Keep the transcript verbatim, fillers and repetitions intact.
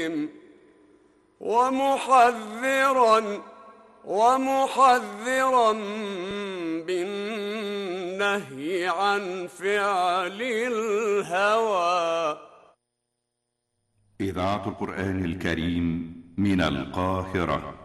ومحذرا ومحذرا بالنهي عن فعل الهوى. إذاعة القرآن الكريم من القاهرة.